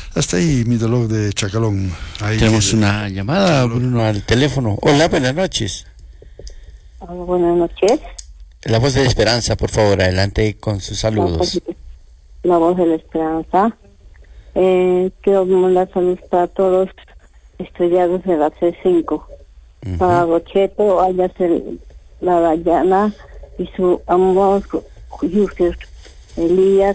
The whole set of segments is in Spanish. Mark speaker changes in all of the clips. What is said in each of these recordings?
Speaker 1: Hasta ahí mi dolor de Chacalón. Ahí
Speaker 2: Tenemos una llamada, Bruno, al teléfono. Hola, buenas noches.
Speaker 3: Hola, buenas noches.
Speaker 2: La voz de la esperanza, por favor, adelante con sus saludos.
Speaker 3: La voz de la esperanza. Quiero mandar saludos para todos estrellados de la C5. Para Rocheto, alias la Dayana y su amor Yusef Elías,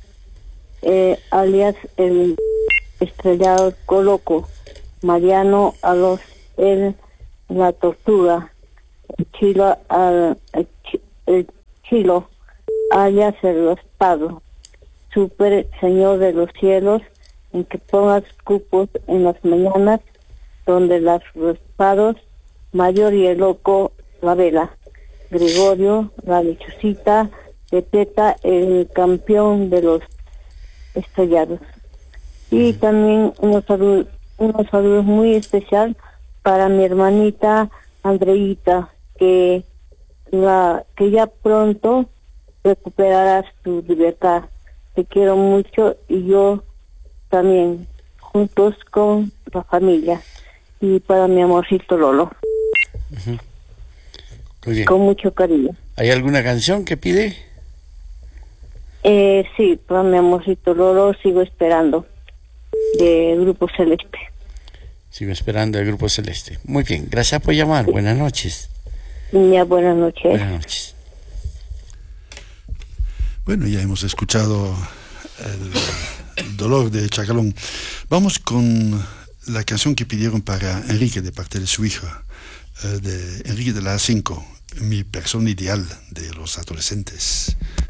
Speaker 3: alias el estrellado Coloco, Mariano a los la tortuga, el Chilo, alias el raspado, super señor de los cielos, en que pongas cupos en las mañanas, donde las raspados, Mayor y el loco, la vela, Gregorio, la lechucita, Pepeta, el campeón de los estrellados. Y también unos saludos muy especial para mi hermanita Andreita, que ya pronto recuperarás tu libertad. Te quiero mucho y yo también, juntos con la familia. Y para mi amorcito Lolo.
Speaker 2: Muy bien.
Speaker 3: Con mucho cariño.
Speaker 2: ¿Hay alguna canción que pide?
Speaker 3: Sí, para mi amorcito Lolo, Sigo Esperando, de Grupo Celeste.
Speaker 2: Sigo esperando el Grupo Celeste. Muy bien, gracias por llamar. Buenas noches.
Speaker 3: Niña, buenas noches.
Speaker 2: Buenas noches.
Speaker 1: Bueno, ya hemos escuchado el dolor de Chacalón. Vamos con la canción que pidieron para Enrique de parte de su hija, de Enrique de la A5, mi persona ideal de los adolescentes.